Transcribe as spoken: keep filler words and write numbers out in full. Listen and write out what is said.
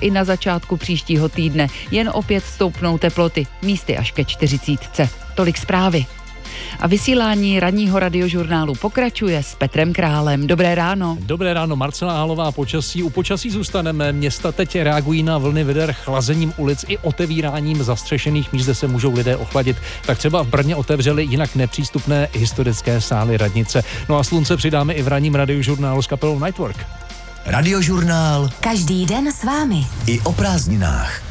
i na začátku příštího týdne. Jen opět stoupnou teploty, místy až ke čtyřicítce. Tolik zprávy. A vysílání ranního radiožurnálu pokračuje s Petrem Králem. Dobré ráno. Dobré ráno, Marcela Hálová, počasí. U počasí zůstaneme. Města teď reagují na vlny veder chlazením ulic i otevíráním zastřešených míst, kde se můžou lidé ochladit. Tak třeba v Brně otevřeli jinak nepřístupné historické sály radnice. No a slunce přidáme i v ranním radiožurnálu s kapelou Nightwork. Radiožurnál. Každý den s vámi. I o prázdninách.